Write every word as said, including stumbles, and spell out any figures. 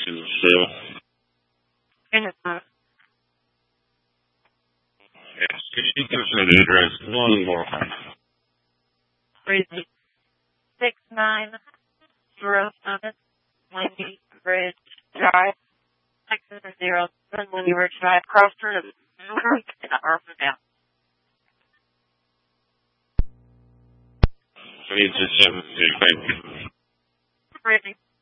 in the cell. And it's not. Yes, could you give us that address one more time? Crazy. Six nine zero seven Wendy Bridge Drive, Texas zero seven Wendy Bridge Drive, Crossroad of Newark and Armandale. Three to seven, thank you. Crazy.